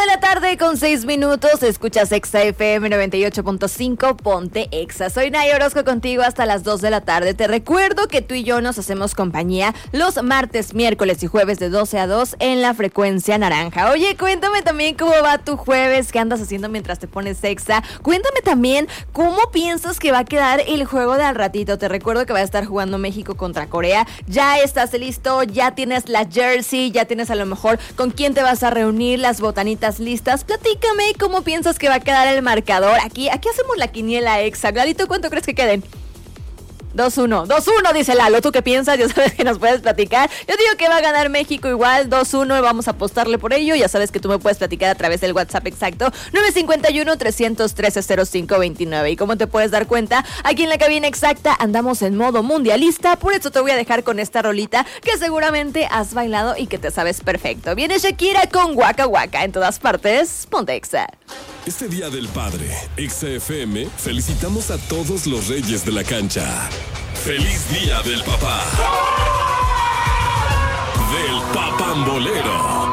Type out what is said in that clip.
de la tarde con 6 minutos, escuchas Exa FM 98.5, ponte Exa. Soy Nay Orozco contigo hasta las 2 de la tarde. Te recuerdo que tú y yo nos hacemos compañía los martes, miércoles y jueves de 12 a 2 en la frecuencia naranja. Oye, cuéntame también cómo va tu jueves, qué andas haciendo mientras te pones Exa. Cuéntame también cómo piensas que va a quedar el juego de al ratito. Te recuerdo que va a estar jugando México contra Corea. Ya estás listo, ya tienes la jersey, ya tienes a lo mejor con quién te vas a reunir, las botanitas listas. Platícame cómo piensas que va a quedar el marcador. Aquí hacemos la quiniela Exa. Gladito, ¿cuánto crees que queden? 2-1, dice Lalo. ¿Tú qué piensas? Ya sabes que nos puedes platicar. Yo digo que va a ganar México igual, 2-1, y vamos a apostarle por ello. Ya sabes que tú me puedes platicar a través del WhatsApp exacto, 951-313-0529. Y como te puedes dar cuenta, aquí en la cabina exacta andamos en modo mundialista. Por eso te voy a dejar con esta rolita que seguramente has bailado y que te sabes perfecto. Viene Shakira con Waka Waka. En todas partes, ponte Exa. Este Día del Padre, Exa FM, felicitamos a todos los reyes de la cancha. ¡Feliz Día del Papá! Del Papambolero.